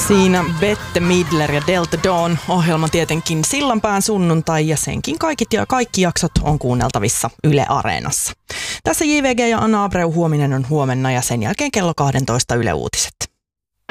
Siinä Bette Midler ja Delta Dawn -ohjelma tietenkin Sillanpään sunnuntai ja senkin kaikki jaksot on kuunneltavissa Yle Areenassa. Tässä JVG ja Anna Abreu, huominen on huomenna ja sen jälkeen kello 12 Yle Uutiset.